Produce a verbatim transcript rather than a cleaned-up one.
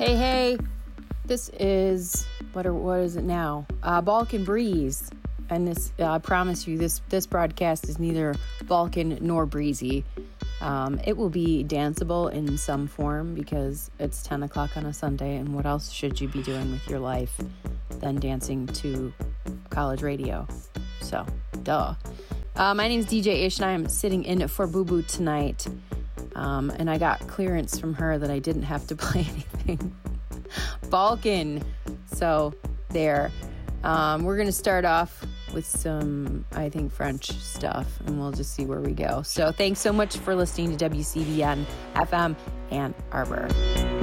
Hey, hey, this is, what are, what is it now? Uh, Balkan Breeze. And this, uh, I promise you, this, this broadcast is neither Balkan nor breezy. Um, it will be danceable in some form because it's ten o'clock on a Sunday, and what else should you be doing with your life than dancing to college radio? So, duh. Uh, my name is D J Ish, and I am sitting in for Boo Boo tonight. Um, and I got clearance from her that I didn't have to play anything Balkan. So, there. Um, we're going to start off with some, I think, French stuff, and we'll just see where we go. So thanks so much for listening to W C B N F M Ann Arbor.